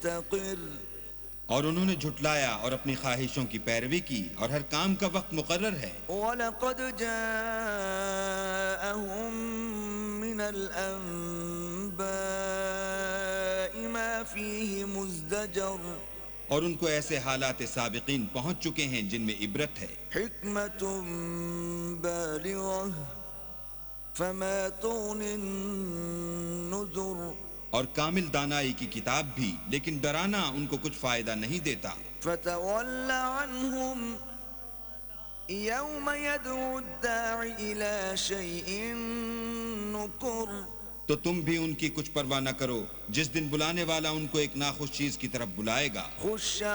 और उन्होंने झुटलाया और अपनी ख्वाहिशों की पैरवी की और हर काम का वक्त मुकर्रर है। वलक़द जाअहुम मिनल अंबाइ मा फ़ीहि मुज़्दजर, और उनको ऐसे हालात साबिकीन पहुंच चुके हैं जिनमें इबरत है। हिकमतुम बालिग़ह फमा तुग़निन नुज़ुर, और कामिल दानाई की किताब भी, लेकिन डराना उनको कुछ फायदा नहीं देता। फ़तवल्ल अन्हुम यौम यदउ दाइ इला शैइन नुकुर, तो तुम भी उनकी कुछ परवाह न करो जिस दिन बुलाने वाला उनको एक नाखुश चीज की तरफ बुलाएगा। खुश